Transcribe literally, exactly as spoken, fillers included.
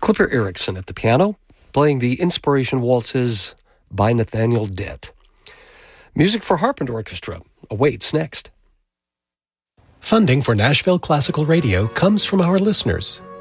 Clipper Erickson at the piano, playing the Inspiration Waltzes by Nathaniel Dett. Music for harp and orchestra awaits next. Funding for Nashville Classical Radio comes from our listeners.